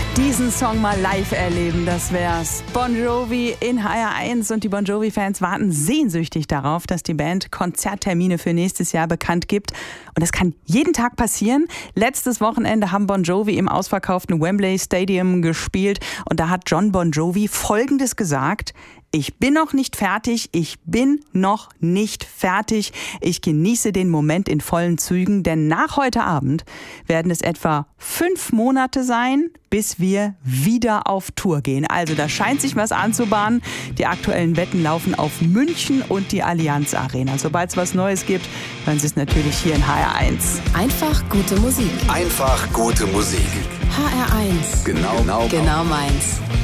Diesen Song mal live erleben, das wär's. Bon Jovi in HR1 und die Bon Jovi-Fans warten sehnsüchtig darauf, dass die Band Konzerttermine für nächstes Jahr bekannt gibt. Und das kann jeden Tag passieren. Letztes Wochenende haben Bon Jovi im ausverkauften Wembley Stadium gespielt und da hat John Bon Jovi Folgendes gesagt: Ich bin noch nicht fertig, ich genieße den Moment in vollen Zügen, denn nach heute Abend werden es etwa 5 Monate sein, bis wir wieder auf Tour gehen. Also da scheint sich was anzubahnen. Die aktuellen Wetten laufen auf München und die Allianz Arena. Sobald es was Neues gibt, hören Sie es natürlich hier in HR1. Einfach gute Musik. Einfach gute Musik. HR1. Genau meins.